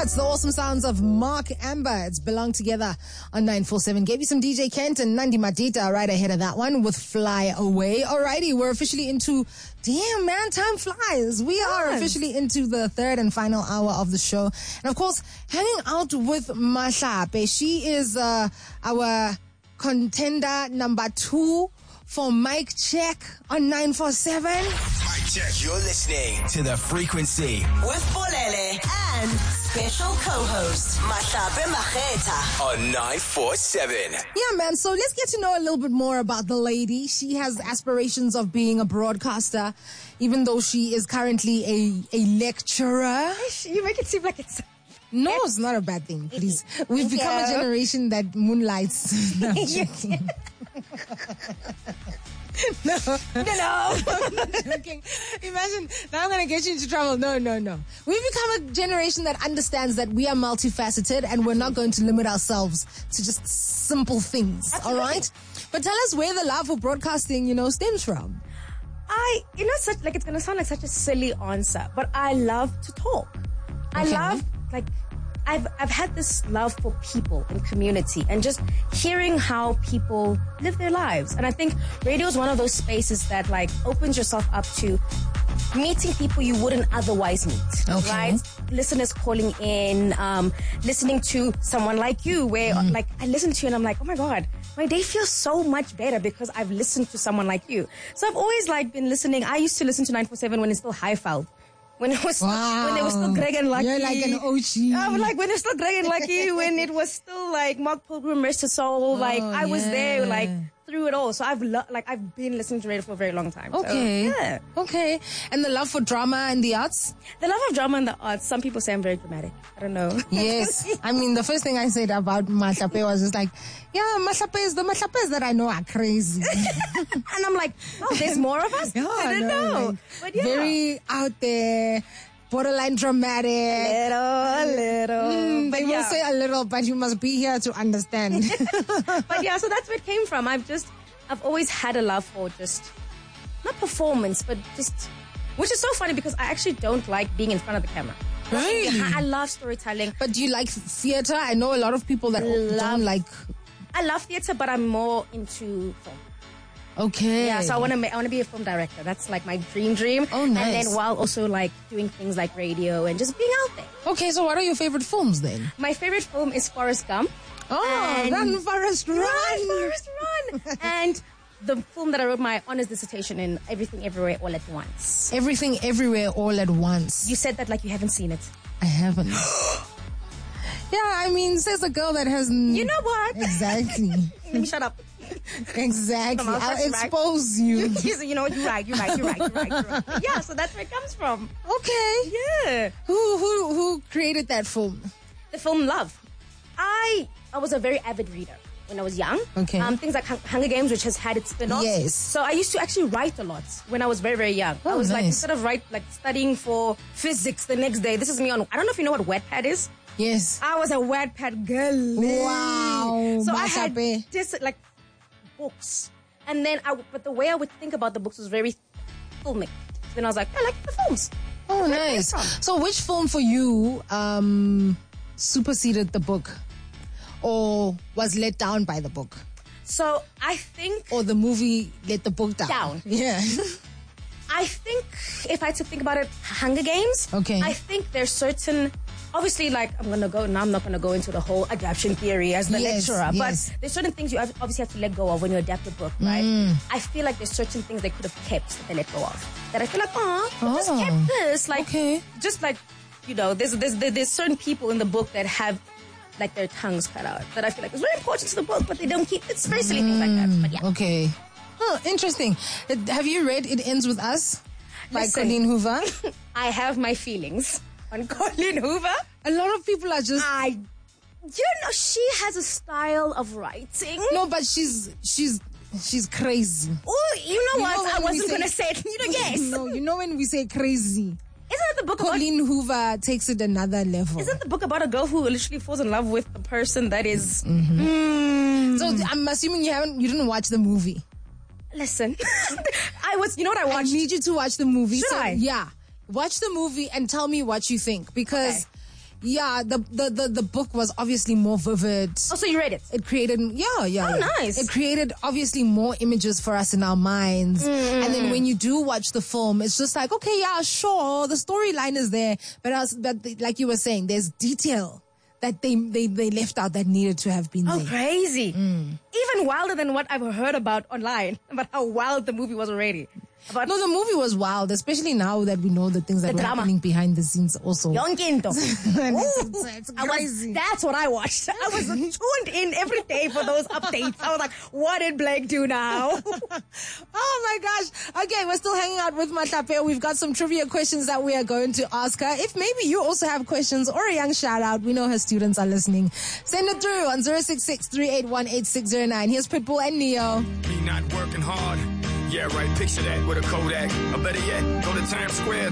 That's the awesome sounds of Mark Amber. It's Belong Together on 947. Gave you some DJ Kent and Nandi Madita right ahead of that one with Fly Away. Alrighty, we're officially into... Damn, man, time flies. We are officially into the third and final hour of the show. And of course, hanging out with Mahlape. She is our contender number 2 for Mic Check on 947. Mic Check. You're listening to The Frequency with Bolele and special co-host Mahlape Mageta on 947. Yeah, man. So let's get to know a little bit more about the lady. She has aspirations of being a broadcaster, even though she is currently a lecturer. You make it seem like it's... No, it's not a bad thing, please. We've become a generation that moonlights. No, I'm joking. No. I'm not joking. Imagine, now I'm going to get you into trouble. No. We've become a generation that understands that we are multifaceted and we're not going to limit ourselves to just simple things. Absolutely. All right? But tell us where the love for broadcasting, stems from. It's going to sound like such a silly answer, but I love to talk. I love, I've had this love for people and community and just hearing how people live their lives. And I think radio is one of those spaces that opens yourself up to meeting people you wouldn't otherwise meet. Okay. Right? Listeners calling in, listening to someone like you where I listen to you and I'm like, oh my God, my day feels so much better because I've listened to someone like you. So I've always been listening. I used to listen to 947 when it's still Highfeld. When it was when they were still Greg and Lucky. You're like an OG. I'm when it was still Greg and Lucky, when it was still Mark Pilgrim, Rest His Soul. I was there through it all. So I've been listening to radio for a very long time. Okay. So, yeah. Okay. And the love for drama and the arts? The love of drama and the arts. Some people say I'm very dramatic. I don't know. Yes. I mean, the first thing I said about Mahlape was just the Mahlapes that I know are crazy. And I'm like, oh, there's more of us? I didn't know. But yeah. Very out there. Borderline dramatic. Little. They will say a little, but you must be here to understand. But yeah, so that's where it came from. I've always had a love for just, not performance, but just, which is so funny because I actually don't like being in front of the camera. Really? I love storytelling. But do you like theater? I know a lot of people that don't like... I love theater, but I'm more into film. Okay. Yeah, so I want to be a film director. That's my dream. Oh, nice. And then while also doing things like radio and just being out there. Okay, so what are your favorite films then? My favorite film is Forrest Gump. Oh, Run, Forrest, Run! Run, Forrest, Run! And the film that I wrote my honors dissertation in, Everything Everywhere All at Once. Everything Everywhere All at Once. You said that you haven't seen it. I haven't. Yeah, I mean, says a girl that hasn't... You know what? Exactly. Let me shut up. Exactly. I'll expose you. You know what? You're right. Yeah, so that's where it comes from. Okay. Yeah. Who created that film? The film Love. I was a very avid reader when I was young. Okay. Things like Hunger Games, which has had its spin-offs. Yes. So I used to actually write a lot when I was very, very young. Oh, I was nice. Instead of studying for physics the next day, this is me on, I don't know if you know what Wattpad is. Yes. I was a Wattpad girl. Wow. So I had Mahlape. books. And then but the way I would think about the books was very filmic. So then I was like, I like the films. Oh, nice. So which film for you superseded the book? Or was let down by the book? So I think... Or the movie let the book down? Yeah. I think if I had to think about it, Hunger Games. Okay. I think there's certain... Obviously, I'm not going to go into the whole adaptation theory as the lecturer, yes. but there's certain things you obviously have to let go of when you adapt a book, right? I feel like there's certain things they could have kept that they let go of. That I feel just kept this. Okay. Just there's certain people in the book that have their tongues cut out. That I feel like is very important to the book, but they don't keep. It's very silly things like that. But yeah. Okay. Oh, interesting. Have you read It Ends With Us by Colleen Hoover? I have my feelings on Colleen Hoover. A lot of people are just... she has a style of writing. No, but she's crazy. Oh, you know what? I wasn't going to say it. Yes. No, you know when we say crazy. Isn't it the book Colleen Hoover takes it another level. Isn't the book about a girl who literally falls in love with the person that is... So I'm assuming you didn't watch the movie. Listen, you know what I watched? I need you to watch the movie. Should I? Yeah. Watch the movie and tell me what you think. Because Yeah, the book was obviously more vivid. Oh, so you read it? It created, yeah. Nice. It created obviously more images for us in our minds. And then when you do watch the film, it's just like, okay, yeah, sure, the storyline is there, but like you were saying, there's detail that they left out that needed to have been there. Crazy. Even wilder than what I've heard about online, about how wild the movie was already. No, the movie was wild, especially now that we know the things that were happening behind the scenes also. Yonkinto. It's crazy. That's what I watched. I was tuned in every day for those updates. I was like, what did Blake do now? Oh my gosh. Okay, we're still hanging out with Matlape. We've got some trivia questions that we are going to ask her. If maybe you also have questions or a young shout out, we know her students are listening. Send it through on 066-381-8609. Here's Pitbull and Neo. Me not working hard. Yeah, right. Picture that with a Kodak. Or better yet, go to Times Square.